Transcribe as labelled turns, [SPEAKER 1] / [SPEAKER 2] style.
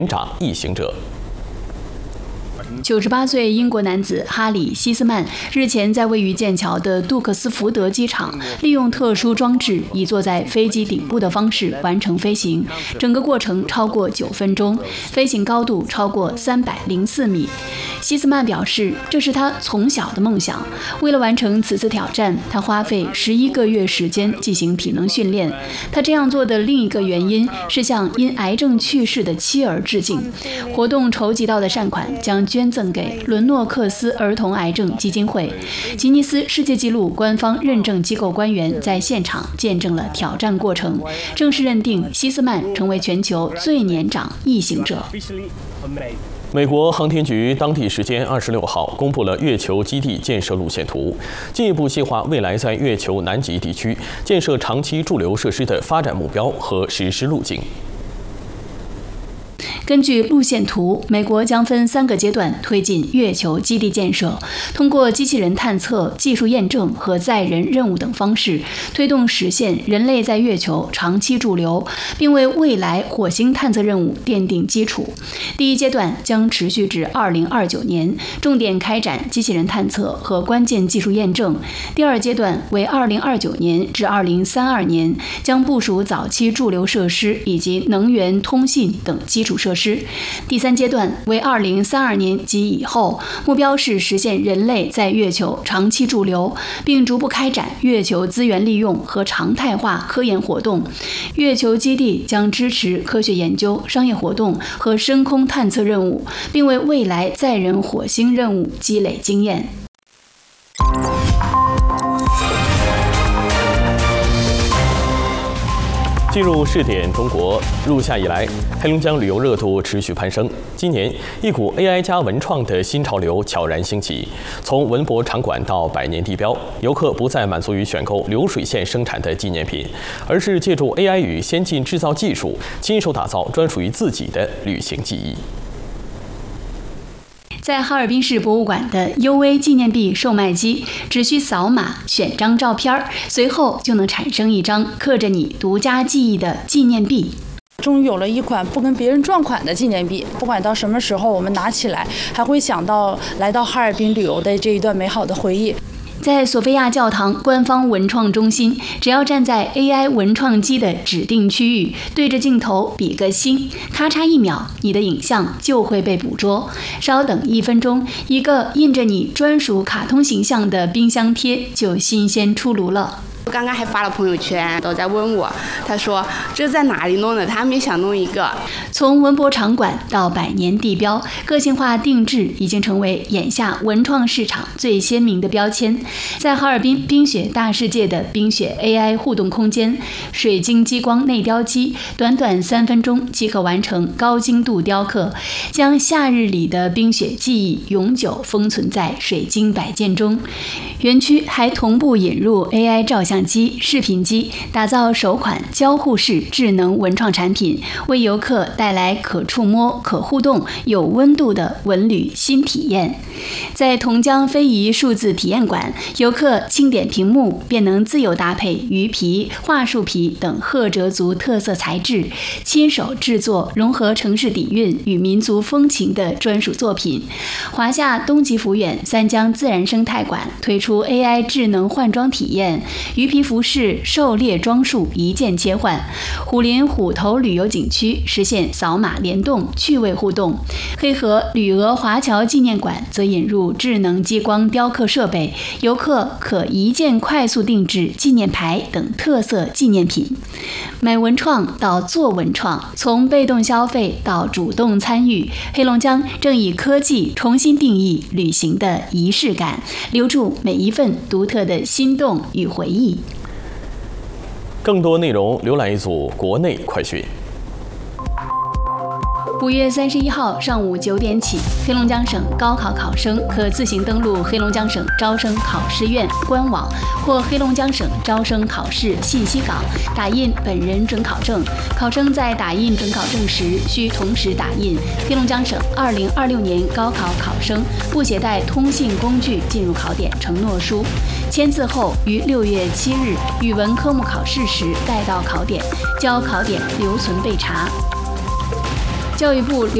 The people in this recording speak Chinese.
[SPEAKER 1] 长一行者。
[SPEAKER 2] 98岁英国男子哈里·希斯曼日前在位于剑桥的杜克斯福德机场，利用特殊装置以坐在飞机顶部的方式完成飞行，整个过程超过9分钟，飞行高度超过304米。希斯曼表示，这是他从小的梦想。为了完成此次挑战，他花费11个月时间进行体能训练。他这样做的另一个原因是向因癌症去世的妻儿致敬。活动筹集到的善款将捐赠给伦诺克斯儿童癌症基金会。吉尼斯世界纪录官方认证机构官员在现场见证了挑战过程，正式认定希斯曼成为全球最年长异行者。
[SPEAKER 1] 美国航天局当地时间26号公布了月球基地建设路线图，进一步细化未来在月球南极地区建设长期驻留设施的发展目标和实施路径。
[SPEAKER 2] 根据路线图，美国将分3个阶段推进月球基地建设，通过机器人探测、技术验证和载人任务等方式，推动实现人类在月球长期驻留，并为未来火星探测任务奠定基础。第一阶段将持续至2029年，重点开展机器人探测和关键技术验证。第二阶段为2029年至2032年，将部署早期驻留设施以及能源、通信等基础设施。第3阶段为2032年及以后，目标是实现人类在月球长期驻留，并逐步开展月球资源利用和常态化科研活动。月球基地将支持科学研究、商业活动和深空探测任务，并为未来载人火星任务积累经验。
[SPEAKER 1] 进入试点中国，入夏以来，黑龙江旅游热度持续攀升。今年，一股 AI 加文创的新潮流悄然兴起。从文博场馆到百年地标，游客不再满足于选购流水线生产的纪念品，而是借助 AI 与先进制造技术，亲手打造专属于自己的旅行记忆。
[SPEAKER 2] 在哈尔滨市博物馆的 UV 纪念币售卖机，只需扫码选张照片，随后就能产生一张刻着你独家记忆的纪念币。
[SPEAKER 3] 终于有了一款不跟别人撞款的纪念币，不管到什么时候我们拿起来，还会想到来到哈尔滨旅游的这一段美好的回忆。
[SPEAKER 2] 在索菲亚教堂官方文创中心，只要站在 AI 文创机的指定区域，对着镜头比个心，咔嚓1秒，你的影像就会被捕捉。稍等1分钟，一个印着你专属卡通形象的冰箱贴就新鲜出炉了。
[SPEAKER 4] 我刚刚还发了朋友圈，都在问我，他说这在哪里弄的？他们也想弄一个。
[SPEAKER 2] 从文博场馆到百年地标，个性化定制已经成为眼下文创市场最鲜明的标签。在哈尔滨冰雪大世界的冰雪 AI 互动空间，水晶激光内雕机短短3分钟即可完成高精度雕刻，将夏日里的冰雪记忆永久封存在水晶摆件中。园区还同步引入 AI 照相机、视频机，打造首款交互式智能文创产品，为游客带来可触摸、可互动、有温度的文旅新体验。在同江非遗数字体验馆，游客轻点屏幕便能自由搭配鱼皮、桦树皮等赫哲族特色材质，亲手制作融合城市底蕴与民族风情的专属作品。华夏东极福远三江自然生态馆推出 AI 智能换装体验，鱼皮服饰、狩猎装束一键切换。虎林虎头旅游景区实现扫码联动、趣味互动。黑河旅俄华侨纪念馆则引入智能激光雕刻设备，游客可一键快速定制纪念牌等特色纪念品。买文创到做文创，从被动消费到主动参与，黑龙江正以科技重新定义旅行的仪式感，留住每一份独特的心动与回忆。
[SPEAKER 1] 更多内容浏览一组国内快讯。
[SPEAKER 2] 5月31号上午9点起，黑龙江省高考考生可自行登录黑龙江省招生考试院官网或黑龙江省招生考试信息港打印本人准考证。考生在打印准考证时，需同时打印黑龙江省2026年高考考生不携带通信工具进入考点承诺书，签字后于6月7日语文科目考试时带到考点，交考点留存备查。 教育部